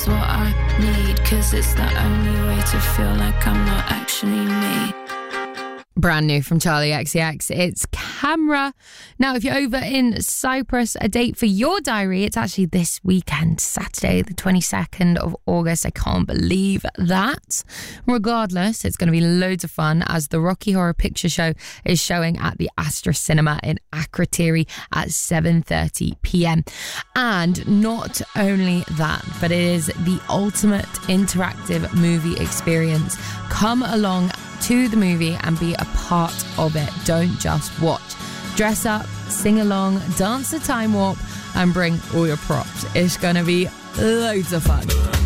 what I need, 'cause it's the only way to feel like I'm not actually me. Brand new from Charlie XCX, it's Camera. Now, if you're over in Cyprus, a date for your diary, it's actually this weekend, Saturday, the 22nd of August. I can't believe that. Regardless, it's going to be loads of fun as the Rocky Horror Picture Show is showing at the Astra Cinema in Akrotiri at 7:30 p.m. And not only that, but it is the ultimate interactive movie experience. Come along to the movie and be a part of it. Don't just watch. Dress up, sing along, dance the time warp, and bring all your props. It's going to be loads of fun.